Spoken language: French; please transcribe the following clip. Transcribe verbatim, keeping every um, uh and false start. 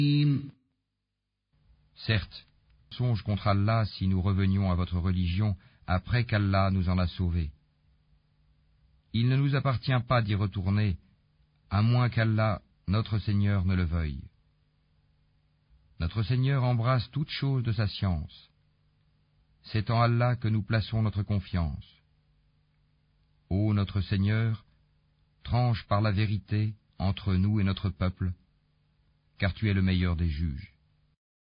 Certes, songe contre Allah si nous revenions à votre religion après qu'Allah nous en a sauvés. Il ne nous appartient pas d'y retourner, à moins qu'Allah, notre Seigneur, ne le veuille. Notre Seigneur embrasse toutes choses de sa science. C'est en Allah que nous plaçons notre confiance. Ô notre Seigneur, tranche par la vérité entre nous et notre peuple, car tu es le meilleur des juges.